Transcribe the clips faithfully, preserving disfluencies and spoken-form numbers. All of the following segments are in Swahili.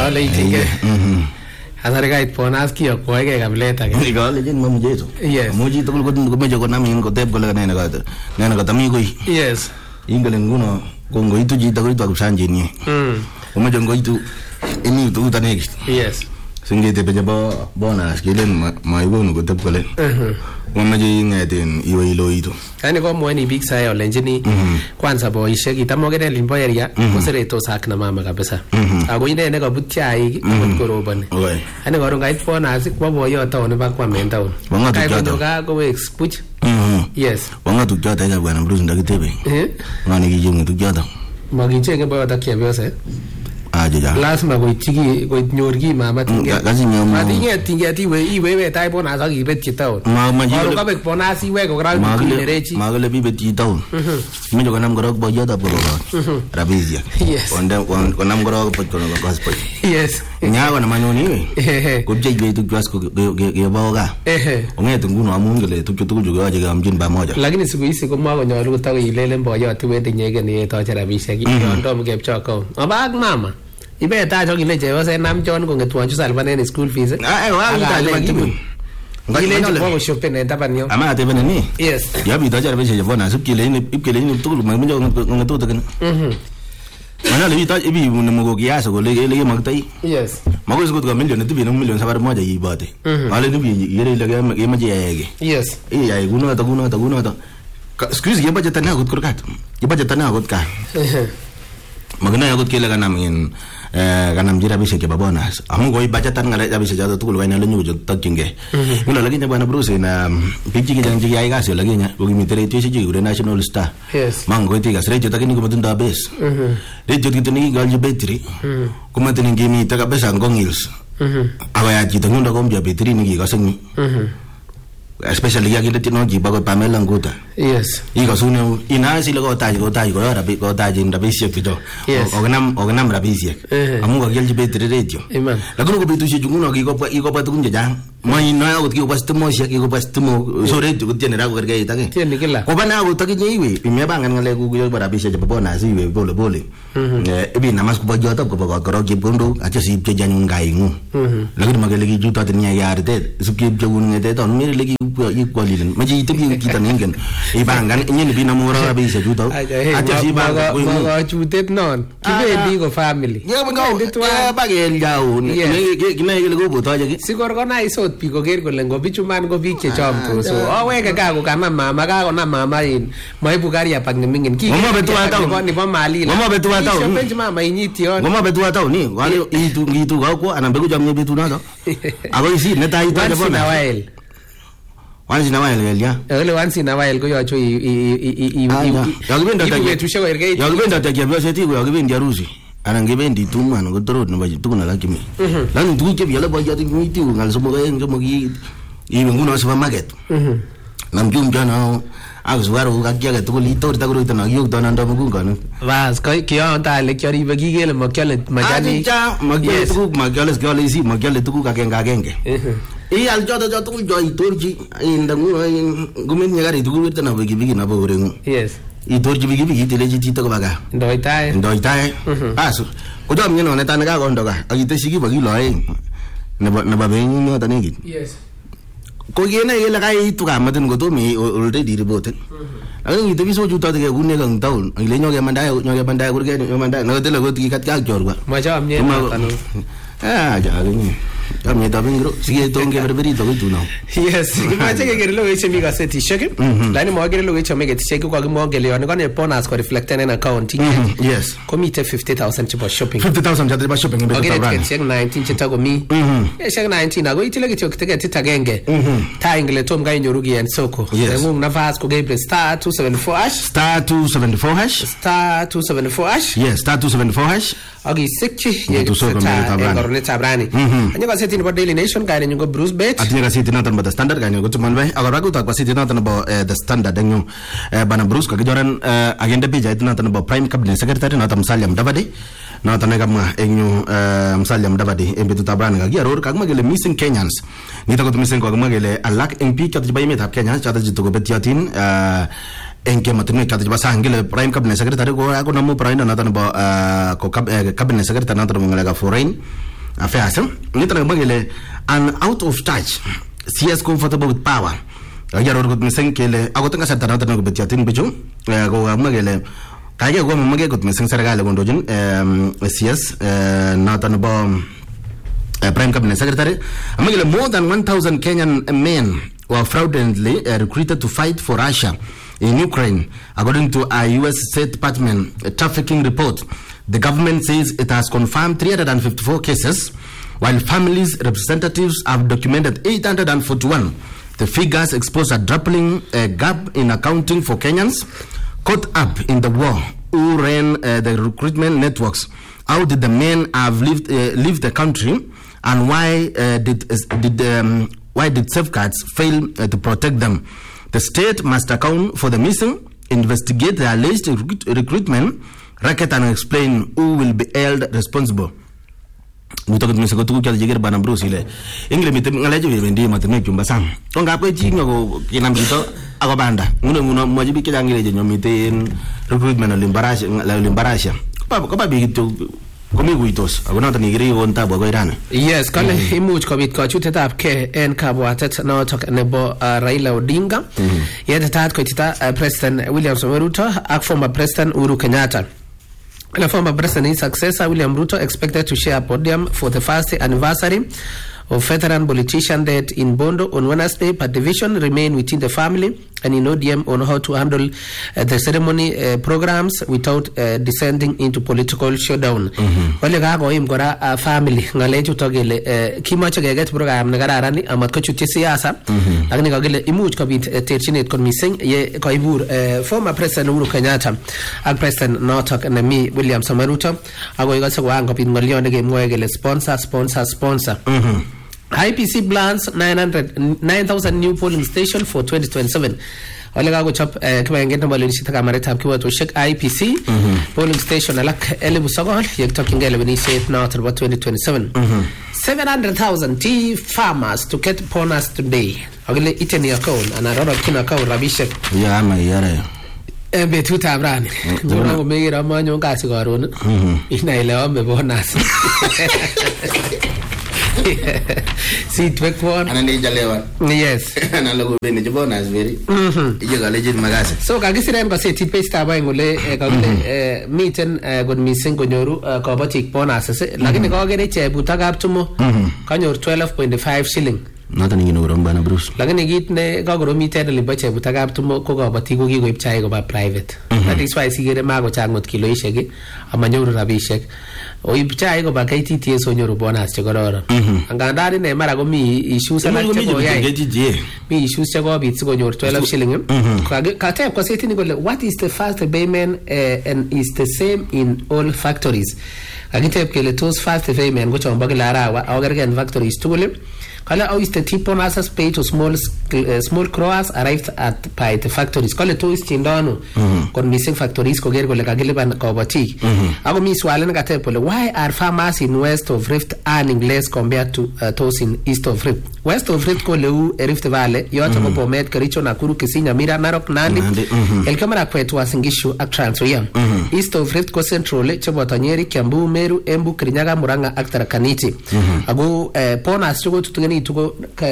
Dale itinge. Asare kait bonus kiyokwoi ke kabilet age. Ikole jin mamuche itu. Yes. Muji tugul komeche konam in koteb kole nene kata. Nene kata mi koi. Yes. Ingele nguno kongoitu chito koitu akusanjini. Mm. Komeche ngoitu ini tukuta next. Yes. Singete chebo bonus kelen maikonu koteb kole. Mhm. Komeche ingeten iwe iloitu. Yani ko mweni big sai olenjini kwanza boisiek itamogene limbo area koseretos ak na mama kabisa. Ako ine ne kabut chaik akot koroboni. Okay. Yani koron kait bonus kwa boyo town ba kwa men town. Kai konyoka ko wex puch. Mhm. Yes. Wanga tukjata ya bwana Bruce ndakitebe. Eh? Ngani kijungu tukjata. Magichenge boyo takiabiose. Aje ja. Lazima koitiki koitnyorki mama tinge. Kasi nyomo. Matinge tinge ti we iwe we tai bonus ak ibet chitown. Ma ma Oro kabek bonus iwe ko kral kinerechi. Magale bibet chitown. Mijo kanam gorok boyo ta boroga. Rabizia. Yes. Onda kanam gorok pot kono gospel. Yes. Nyawa na manyoni we. Eh. Kubje ibe tukjas ko ge boga. Eh. Ongetu nguno amungele tukjo tukjo ga aje gamjin ba moja. Lakini siku hizi koma konyolu kotako ilelen boyot iwende nyegen yetoche rabisiek yondom kepchoko. Abak mama. Ibe tacho kile chebose nam chon kongetwonchu salpanen school fees. Ah, eh, wa ita makibu. Ngile njo ko shopen en taban yo. Ama ate bene ni. Yes. Ya bi tacho rabisiek bona sub kile ni kile ni tukul manjo ngetu taken. Mhm. Mana le tacho ibi ne mogo kiaso ko le le magtai. Yes. Mago siko ka million tibi no million sabar moja yibate. Wale ni bi yere le ga ye maji yege. Yes. Eh ya guno ta guno ta guno ta. Excuse ye budget na gut kurkat. Ye budget na gut ka. Magana ya gut kile kana min eh kanam jira bise ke babonas amu go ibajatan ngale ya bise jado tukul kaina lenyu jo takinge ngula lagi bwana Bruce na piki ki janji ya igasi lagi nya go mitere tu si jure national star Yes. mango tiga srejo takini ko matunda base mhm rejo kitini galji betri mhm kuma tini gimi taka besa ngongils mhm awaya jito ngunda ko mbia betri ni ga sangi mhm especially ya kile tino jiba ko Pamela Nguta. Yes. Iko sunu ina sile ko taji ko taji ko rabi ko taji ndabisi kito. Ognam ognam rabisi. Amu ko gelji betri radio. Amen. Lakini ko betu shi junguno ki ko iko pa tukunja jang. Mai na ko ki ko pastimo shi ki ko pastimo so radio ko tiene ra ko kerga itage. Tiene kila. Ko bana ko taki nyiwe. Ime bangan ngale ku ko rabisi je babona siwe bole bole. Eh ibi namas ko bajota ko ba ko ki bondo acha si je jang ngai ngu. Lakini magale ki juta tenya yarde. Suki je ngete don mere legi equalin maji tibi kita ningen ibangan ingin bina mura bisa juta aja si baga baga jutet non kibendi ko family ya baga ya bagel jauh ni kina ile go boto aja ki sigor ko na isot pi ko ger ko lengo bichuman ko bik che chomto so aweke ka ko kama mama ka ko na mama in maibu gari ya pag nimingen ki mama betu atau ni pa mali mama betu atau ni penj mama inyiti on mama betu atau ni wale itu gitu ko anambe ko jamnya betu na to ako isi neta itu aja bona Once in a while ya. Ele once in a while ko yacho i i i i yakubenda takia yakubenda takia bose ti yakubenda harusi anangebendi tumana ko toro no baji tukuna lakimi lani tuke byala baji ati ngiti ngal somo ga ngomo gi ibe nguno supermarket mhm namjum jana agzwaro ga kya to li tor ta gro ta na yug ta nanda mugunga no vas ko kyo ta le kyori be gi gele mo kyale majani ja magyale tu magyale gyale si magyale tu ka kenga genge I al jodo jodo tu joy turji indangu gumen nyagari tu gurta na bigi bigi na borengu. Yes. I turji bigi bigi teleji tito ko baga. Ndoitae. Ndoitae. Asu. Ko dom nyeno ne tan ga gondo ga. Agite sigi bagi loe. Ne ba ne ba be nyi no tanegi. Yes. Ko yena yela kai tu ga maten go to mi already riboten. Ang ito biso juta de gunne gang taun. Ang lenyo ga mandai nyo ga mandai gurge nyo mandai no tele go ti kat ga jorwa. Ma ja amne tanu. Ah ja ni. Kami tapi ngro sige to nge berberi to tu no. Yes, imache ke gerelo weche mi gaseti sheke. Lani mo gerelo weche me get sheke kwa mo gele on kone bonus ko reflect en account. Yes. Komite fifty thousand chipo shopping. fifty thousand jati ba shopping be ta brand. Okay, nineteen chita go mi. Eh sheke nineteen ago itile ke chokiteke titagenge. Ta ingle tom ga inyorugi en soko. Ngung na vas ko ge star two seventy-four hash. Star two seventy-four hash. Star two seventy-four hash. Yes, star two seventy-four hash. Agi sikchi ye ngorone tabrani. Anyo kaseti ni Daily Nation kaya nyungo Bruce Bet. Ati kaseti natan ba The Standard kaya nyungo tuman bay. Agar ragu tak kaseti natan ba The Standard denyo bana Bruce kaya joran agenda pija itu natan ba Prime Cabinet Secretary natan Musalia Mudavadi. Natan ega ma enyo Musalia Mudavadi embetu tabrani kaya aror kaya magele missing Kenyans. Nita ko tumisen ko magele alak M P kaya tiba imet hap Kenyans kaya jito ko betiatin enke matune kaya tiba sangile Prime Cabinet Secretary ko ako namu Prime natan ba ko Cabinet Secretary natan mengalega foreign Affairs. Nito na magile an out of touch. C S comfortable with power. Ayaro gut miseng kele ako tanga sa tanata na gubet yatin bijo. Ko magile kaya ko mamage gut miseng serikali gondojin C S nata na ba Prime Cabinet Secretary. Amagile more than one thousand Kenyan men were fraudulently uh, recruited to fight for Russia in Ukraine, according to a U S State Department a trafficking report. The government says it has confirmed three hundred fifty-four cases, while families' representatives have documented eight hundred forty-one. The figures expose a grappling uh, gap in accounting for Kenyans caught up in the war who ran uh, the recruitment networks. How did the men have lived, uh, leave the country, and why uh, did uh, did um, why did safeguards fail uh, to protect them? The state must account for the missing, investigate the alleged recruit- recruitment racket, and explain who will be held responsible. Mutakot misa ko tuku kaya jigir Bwana Bruce ile. Ingle mitem ngalaje vendi mateme chumba sam. Tonga ko chingo ko kinam kito ako banda. Muno muno mojibi kaya ngile je nyomite recruitment limbarasha limbarasha. Ko ko babi kito komi guitos. Ako nata nigiri wonta bo ko irana. Yes, kale imuch kobit kachutetab ke en kabwatet notok nebo Raila Odinga. Yete tat ko tita President William Samoei Ruto ak former President Uhuru Kenyatta. The former president and his successor, William Ruto, expected to share a podium for the first anniversary of veteran politician death in Bondo on Wednesday, but division remained within the family and in O D M on how to handle uh, the ceremony uh, programs without uh, descending into political showdown. Wale gago im gora uh, family ngaleju togele uh, kimache geget program nagararani amat ko chuti siyasa lakini kagele imuch kobit uh, terchinet kon mising ye koibur uh, former president Uhuru Kenyatta ak president notok nemi William Samoei Ruto ago igase ko ango pin ngolionde ge mwoe gele sponsor sponsor sponsor. Mm-hmm. I P C plans nine thousand new polling stations for twenty twenty-seven. Wale gago chop kama ngenda mbali nishita kamare tab kiwa to shek I P C polling station alak elebu sagol yek talking ele bini safe now about twenty twenty-seven. seven hundred thousand tea farmers to get bonus today. Agile iteni account anarora kina account rabishek. Ya ama yare. Ebe tuta brani. Jona ko megira manyo kasi garon. Ina ile ombe bonus. See twek one. Anani jalewa. Yes. Analogo bene bonus very. Mhm. Ije galeje magase. So kagisirem ko se tipes taba ngole kagule meeting god missing konyoru kobotik bonus se lakini kagere chebuta kaptumo kanyor twelve point five shilling. Nata ningi no Bwana Bruce. Lakini git ne kagoro meeting le bache buta kaptumo ko koboti ko kikoib chai ko ba private. That is why sigere mago changot kilo ishege amanyoru rabishek. Oib chai ko ba K T T S onyoru bonus che kororo. Angandari ne mara ko mi issues ala che ko yai. Mi issues che ko bit ko nyor twelve shilling. Ka tap ko setini ko what is the first payment uh, and is the same in all factories. Agitep ke le tos first payment ko chomba ke lara wa agargen factories tugule. Kala how is the tip bonuses paid to small uh, small growers arrived at by the factories. Kala to is chindano kon missing factories ko gergo le kagile ban ko bati. Ako mi swale na kate pole why are farmers in west of Rift earning less compared to uh, those in east of Rift? West of Rift ko leu Rift Valley yote ko Bomet Kericho Nakuru Kisinya Mira Narok Nandi el kamera kwetu wasingishu ak Trans Nzoia. East of Rift ko Central chebota Nyeri Kiambu Meru Embu Kirinyaga Murang'a ak Tharaka Nithi. Ago bonus chugo tutugeni tugo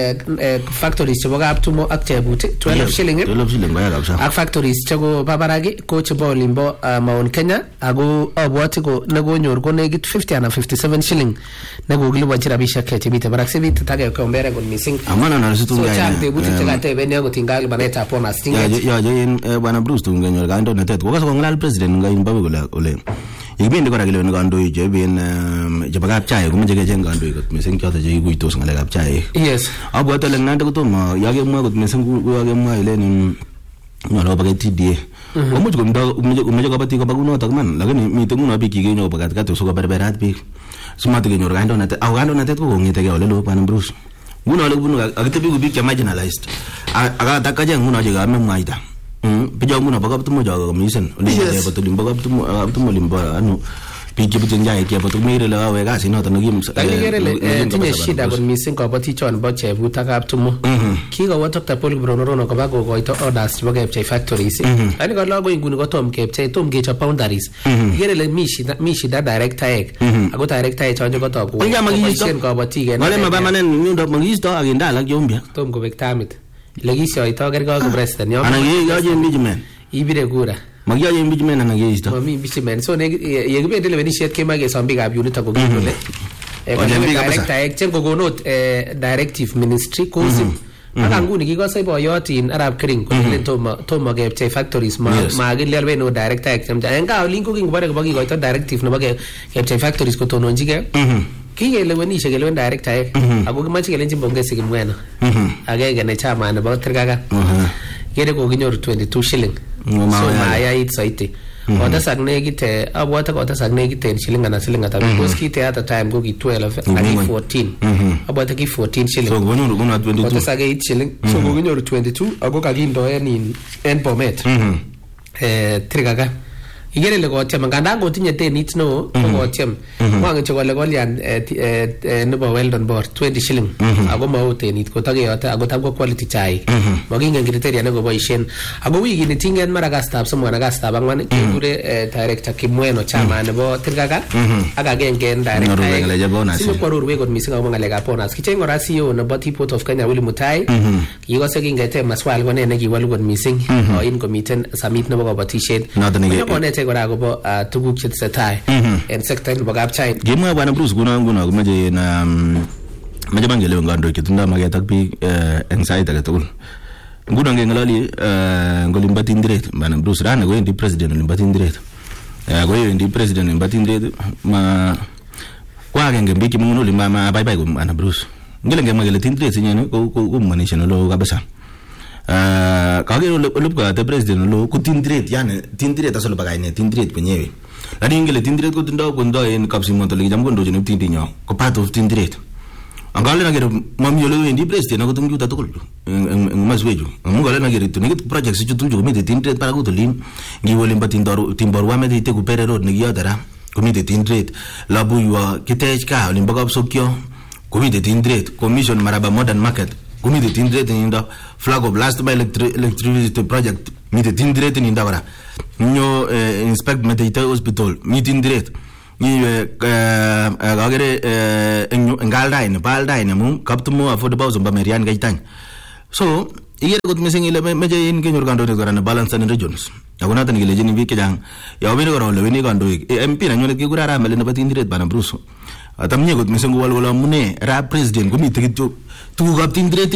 factories chebo kaptumo ak chebute twelve shilling twelve shilling baya kabisa ak factories chego babaragi ko chebo limbo Mount Kenya ago abwati ko negonyor ko negit fifty and fifty-seven shilling nego gilibo chirabisha ke chibite barak sebit tage ko mbere gon missing amana na risu tunga so chante buti chakate bene ko tingal baneta pona stinga ya ya in Bwana Bruce tunga nyor ga ndo netet ko kaso ngal president ngai mbabe ko ole ibindi kora kile ne gando je bin jabagap chai ko mje ge ngando ko missing kyota je guitos ngale gap chai yes abo to len nande ko to ma yage mo ko missing ko yage mo ile ni ngalo ba T D A ko muje ko ndo muje ko bati ko baguno ta man lakini mi to nguno biki ge nyo bagat ka to so ko berberat bi sumate ge nyor gando nate au gando nate ko ngite ge ole lo Bwana Bruce nguno le bunu agite bi ko bi ke marginalized aga takaje nguno je ga memwaita mm pijo nguno baga tumo jaga misen oli je bato limbo baga tumo tumo limbo anu biik chebute njaik chebut komere le awe kasi noton nekim takikere le tinye shida kot missing kabotichon bo chebut ak kaptumo kikowo Doctor Paul Kiprono koba kokoito orders chebo kepchei factories lakini kalo ko inguni kotom kepchei tom kechop boundaries ikere le mi shida mi shida directaek ako directaek chon kotok koboisien kabotik en wale mabamanen nyundo magisto agenda alak jombia tom kobek tamit lekisioito kergo ko president yo anan yoje impeachment ibire kura magiyoje impeachment anan keisto mami impeachment so ne yekibendi lewenisiet kema kesom biikab unit ko kikole directaek chen kokonot directive ministry kosib aka nguni kikose boyotin arab kering kole tomo tomo kepchei factories ma makilelwe no directaek chamcha en ka olin ko kingobare kobo kikoito directive nebo kepchei factories kotononjige kikelewenishe kelewen directaek ako kimache kelenji bongezi kimweno agenge ne chama nebo Trikaka kere kokinyoru twenty-two shilling so mayait saiti kotesak nekit abwate kotesak nekit en shilling ana shilling ata because kite at the time ko ki twelve aki fourteen abwate ki fourteen shilling so konyoru kuna twenty-two kotesak eight shilling so kokinyoru twenty-two ako kakindo en en Bomet eh Trikaka igere le kotyem nganda ngotinye tenit no kotyem mwangen che kole kolyan nebo Weldon Bor twenty shilling ako mau tenit ko takeyote ako tabko quality chai magingen criteria ne koboisien ako wiki ni tingen mara kastab somwana kastab angwan kekure director Kimweno chama nebo Trikaka ak agenge en director sino kwarurwe kot mising ako ngalekab bonus kicheng ora C E O nebo Port of Kenya Willy Mutai kikose kingete maswali ko ne nekiwalu kot mising in komiten summit nebo kabatisiet noton kora akobo tuguk che tesetai en sector nebo kapchai kimwa bwana Bruce kuna nguno komeje na meje bangelewen kandoik chetindo maket ak biik en sait age tugul nguno ngengalali ngolimba Tindret bwana Bruce rani koendi president olimba Tindret koendi president olimba Tindret ma kwa agenge biik kimungu olimba ma bye bye ko bwana Bruce ngele ngemwa kele Tindret sinyene ko ko manisha lo kabisa Uh, kage olupka the president lo ku Tindret yani Tindret asolo bagaine Tindret penyewe lakini ngele Tindret ko tindo kondo en kapsimonto le jam kondo jeni Tindinyo ko part of Tindret angale na gere mami yolo endi president ko tumjuta to kullu en masweju angale na gere tunigit projects chu tunju komite Tindret para ko tolin ngi wolim batindoru timborwa mede te ku pere road ni yodara komite Tindret labu ywa kitech ka olimba kapsokyo komite Tindret commission maraba modern market kumite Tindret in the flag of last by electri- electricity project mite Tindret in the wara nyo uh, inspect Meteite hospital mite Tindret ni agere ngalda in balda in mu kaptumo affordable zomba merian gaitan so iyer got missing ile meje in kenyor kando ne gorana balance and regions akuna tan gele jeni wike jang ya wini goro le wini kando M P na nyone ki gurara mele ne Tindret bana Bruce atamnye got missing wal wala mune ra president kumite kityo tuguk ab Tindret